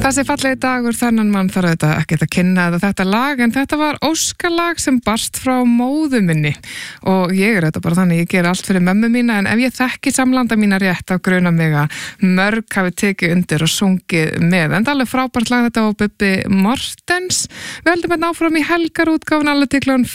Þessi fallegi dagur, þennan mann þarf þetta ekkert að kynna þetta lag, en þetta var óskalag sem barst frá móðu minni og ég þetta bara þannig, ég ger allt fyrir mömmu mína, en ef ég þekki samlanda mína rétt á gruna mig að mörg hafi tekið undir og sungið með, en það er alveg frábært lag þetta á Bubbi Mortens. Við höldum hérna áfram í helgarútgáfuna alveg til klukkan